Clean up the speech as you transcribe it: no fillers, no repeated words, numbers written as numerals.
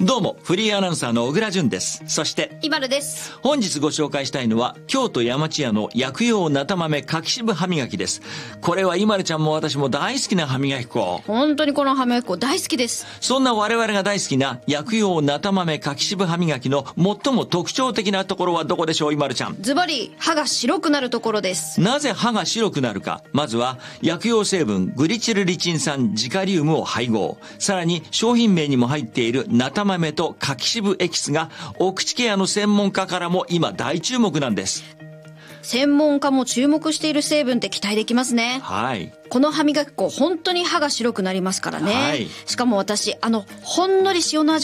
どうも、フリーアナウンサーの小倉淳です。そして、 イバルです。 本日ご紹介したいのは、京都山千屋の薬用なた豆柿渋歯磨きです。これはイマルちゃんも私も大好きな歯磨き粉。 本当にこの歯磨き粉大好きです。 そんな我々が大好きな薬用なた豆柿渋歯磨きの最も特徴的なところはどこでしょう、イマルちゃん。 ズバリ、歯が白くなるところです。 なぜ歯が白くなるか。まずは、薬用成分グリチルリチン酸ジカリウムを配合。さらに、商品名にも入っているなた豆と柿渋エキスがお口ケアの専門家からも今大注目なんです。 専門家も注目している成分って期待できますね。 はい。 この歯磨き粉本当に歯が白くなりますからね。 はい。 しかも私ほんのり塩の味